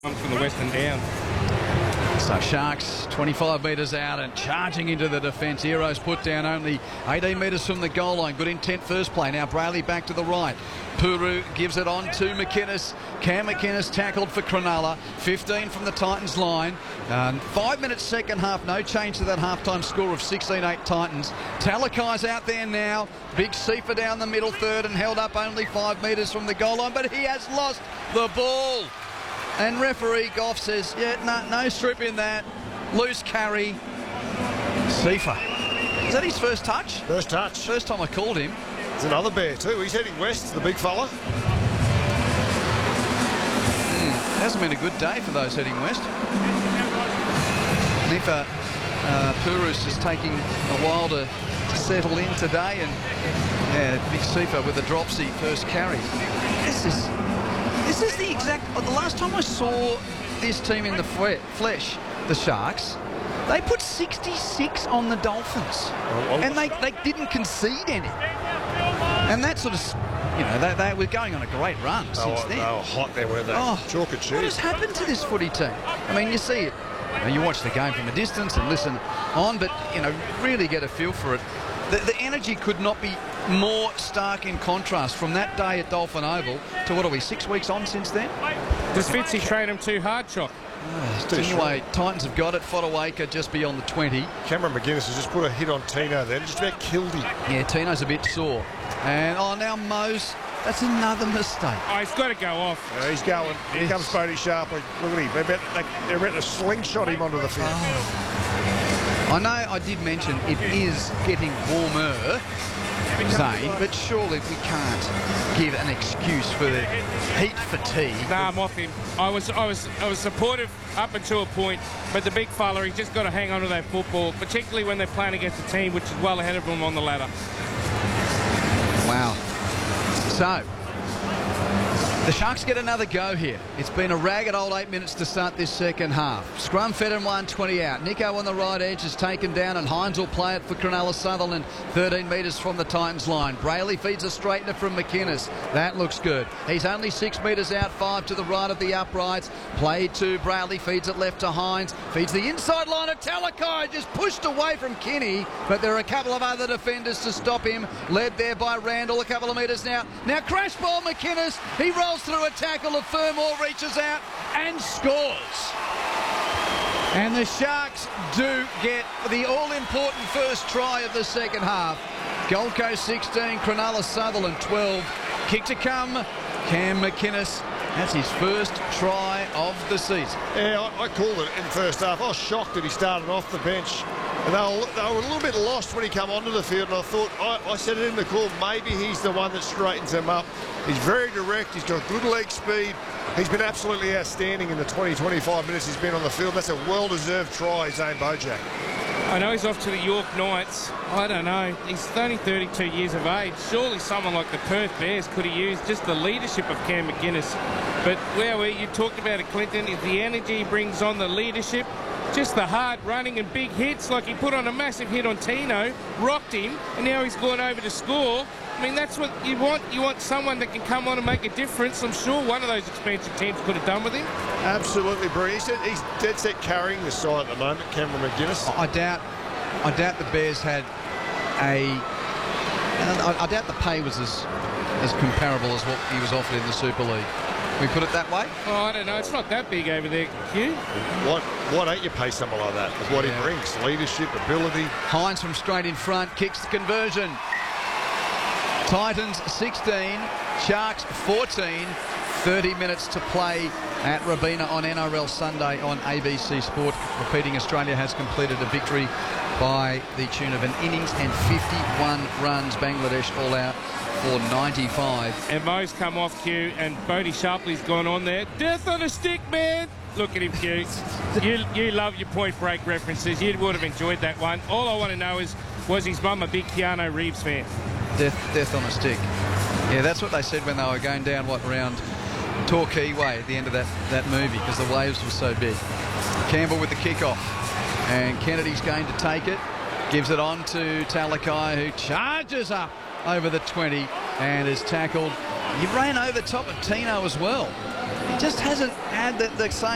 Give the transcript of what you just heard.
Comes from the Western Downs. So Sharks 25 metres out and charging into the defence. Heroes put down only 18 metres from the goal line. Good intent first play. Now Brayley back to the right. Puru gives it on to McInnes. Cam McInnes tackled for Cronulla. 15 from the Titans line. 5 minutes second half. No change to that halftime score of 16-8 Titans. Talakai's out there now. Big Sifa down the middle third and held up only 5 metres from the goal line. But he has lost the ball. And referee Goff says, yeah, no strip in that. Loose carry. Sifa. Is that his first touch? First touch. First time I called him. There's another bear too. He's heading west, the big fella. Hasn't been a good day for those heading west. Nifa Purus is taking a while to settle in today. And yeah, Big Sifa with a dropsy first carry. This is the exact... The last time I saw this team in the flesh, the Sharks, they put 66 on the Dolphins. And they didn't concede any. And that sort of... You know, they were going on a great run since then. They were hot there, weren't they? Oh, chalk and cheese. What has happened to this footy team? I mean, you see it. You watch the game from a distance and listen on, but, you know, really get a feel for it. The energy could not be more stark in contrast from that day at Dolphin Oval to, what are we, 6 weeks on since then? Does Fitzy train him too hard, Chock? Anyway, Titans have got it. Fodawaker just beyond the 20. Cameron McInnes has just put a hit on Tino then. Just about killed him. Yeah, Tino's a bit sore. And, now Mose, that's another mistake. Oh, he's got to go off. Yeah, he's going. Here comes Bodie Sharpley. Look at him. They're about to slingshot him onto the field. I know I did mention it is getting warmer, Zane, but surely we can't give an excuse for the heat fatigue. Nah, I'm off him. I was supportive up until a point, but the big fella, he's just got to hang on to that football, particularly when they're playing against a team which is well ahead of them on the ladder. Wow. So, the Sharks get another go here. It's been a ragged old 8 minutes to start this second half. Scrum fed and 120 out. Nico on the right edge is taken down and Hines will play it for Cronulla Sutherland. 13 metres from the Titans line. Brayley feeds a straightener from McInnes. That looks good. He's only 6 metres out, 5 to the right of the uprights. Play to Brayley, feeds it left to Hines. Feeds the inside line of Talakai, just pushed away from Kinney. But there are a couple of other defenders to stop him. Led there by Randall, a couple of metres now. Now crash ball McInnes. He rolls through a tackle of Fermor, reaches out and scores. And the Sharks do get the all-important first try of the second half. Gold Coast 16, Cronulla Sutherland 12. Kick to come, Cam McInnes. That's his first try of the season. Yeah, I called it in the first half. I was shocked that he started off the bench. And they were a little bit lost when he came onto the field, and I thought, I said it in the call, maybe he's the one that straightens them up. He's very direct, he's got good leg speed. He's been absolutely outstanding in the 20-25 minutes he's been on the field. That's a well-deserved try, Zane Bojack. I know he's off to the York Knights. I don't know. He's only 32 years of age. Surely someone like the Perth Bears could have used just the leadership of Cam McInnes. But where you talked about it, Clinton, is the energy he brings on, the leadership, just the hard running and big hits. Like he put on a massive hit on Tino, rocked him, and now he's gone over to score. I mean, that's what you want. You want someone that can come on and make a difference. I'm sure one of those expansion teams could have done with him. Absolutely, brilliant. He's dead set carrying the side at the moment, Cameron McInnes. I doubt the Bears had I doubt the pay was as comparable as what he was offered in the Super League. Can we put it that way? Oh, I don't know. It's not that big over there, Hugh. Why don't you pay someone like that with what he brings? Leadership, ability. Hines from straight in front, kicks the conversion. Titans 16, Sharks 14, 30 minutes to play at Robina on NRL Sunday on ABC Sport. Repeating, Australia has completed a victory by the tune of an innings and 51 runs. Bangladesh all out for 95. And Mo's come off Q and Bodie Sharpley's gone on there. Death on a stick, man. Look at him, Q. You love your Point Break references. You would have enjoyed that one. All I want to know is, was his mum a big Keanu Reeves fan? Death on a stick. Yeah, that's what they said when they were going down, round Torquay Way at the end of that movie, because the waves were so big. Campbell with the kickoff. And Kennedy's going to take it. Gives it on to Talakai, who charges up over the 20 and is tackled. He ran over top of Tino as well. He just hasn't had the same